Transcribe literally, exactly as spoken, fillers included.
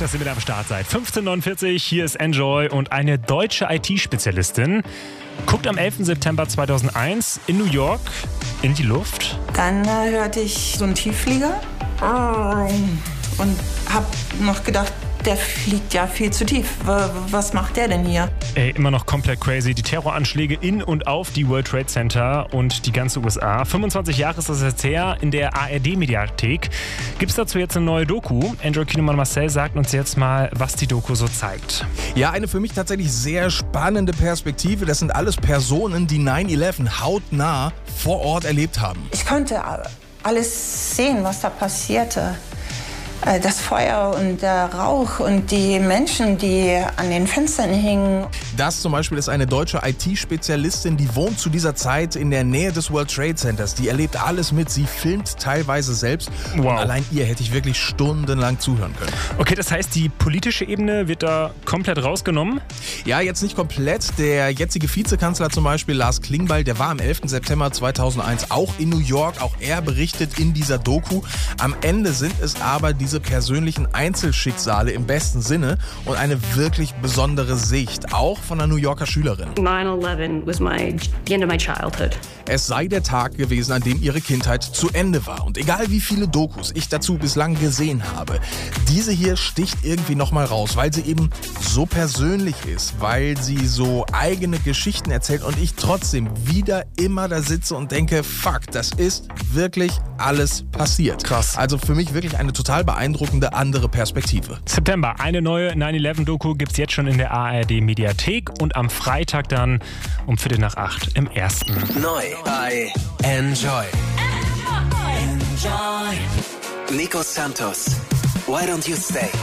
dass ihr mit am Start seid. fünfzehn Uhr neunundvierzig, hier ist Enjoy und eine deutsche I T-Spezialistin guckt am elften September zweitausendeins in New York in die Luft. Dann äh, hörte ich so einen Tiefflieger und hab noch gedacht, der fliegt ja viel zu tief. Was macht der denn hier? Ey, immer noch komplett crazy. Die Terroranschläge in und auf die World Trade Center und die ganze U S A. fünfundzwanzig Jahre ist das jetzt her. In der A R D-Mediathek gibt es dazu jetzt eine neue Doku. Enjoy-Kinomann Marcel sagt uns jetzt mal, was die Doku so zeigt. Ja, eine für mich tatsächlich sehr spannende Perspektive. Das sind alles Personen, die neun elf hautnah vor Ort erlebt haben. Ich konnte alles sehen, was da passierte. Das Feuer und der Rauch und die Menschen, die an den Fenstern hingen. Das zum Beispiel ist eine deutsche I T-Spezialistin, die wohnt zu dieser Zeit in der Nähe des World Trade Centers. Die erlebt alles mit, sie filmt teilweise selbst. Wow. Und allein ihr hätte ich wirklich stundenlang zuhören können. Okay, das heißt, die politische Ebene wird da komplett rausgenommen? Ja, jetzt nicht komplett. Der jetzige Vizekanzler zum Beispiel, Lars Klingbeil, der war am elften September zweitausendeins auch in New York. Auch er berichtet in dieser Doku. Am Ende sind es aber die diese persönlichen Einzelschicksale im besten Sinne und eine wirklich besondere Sicht, auch von einer New Yorker Schülerin. nine eleven was my, the end of my childhood. Es sei der Tag gewesen, an dem ihre Kindheit zu Ende war. Und egal wie viele Dokus ich dazu bislang gesehen habe, diese hier sticht irgendwie nochmal raus, weil sie eben so persönlich ist, weil sie so eigene Geschichten erzählt und ich trotzdem wieder immer da sitze und denke, fuck, das ist wirklich alles passiert. Krass. Also für mich wirklich eine total beeindruckende andere Perspektive. September, eine neue nine elf Doku gibt's jetzt schon in der A R D-Mediathek und am Freitag dann um Viertel nach acht im ersten. Neu bei Enjoy. Enjoy. Nico Santos, Why Don't You Stay?